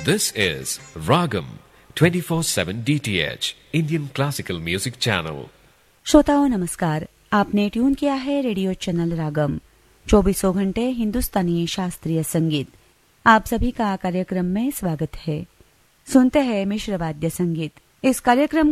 This is Ragam 24/7 DTH Indian Classical Music Channel. श्रोताओं नमस्कार, आपने ट्यून किया है रेडियो चैनल रागम 24 घंटे हिंदुस्तानी शास्त्रीय संगीत। आप सभी का कार्यक्रम में स्वागत है। सुनते हैं मिश्र वाद्य संगीत। इस कार्यक्रम